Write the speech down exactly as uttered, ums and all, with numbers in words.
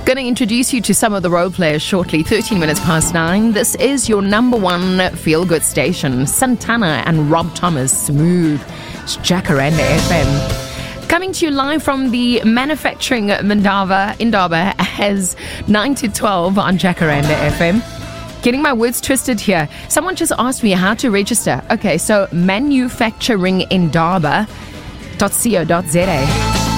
Going to introduce you to some of the role players shortly. thirteen minutes past nine. This is your number one feel-good station. Santana and Rob Thomas, Smooth. It's Jacaranda F M. Coming to you live from the Manufacturing Mandava Indaba as nine to twelve on Jacaranda F M. Getting my words twisted here. Someone just asked me how to register. Okay, so manufacturing indaba dot co dot za.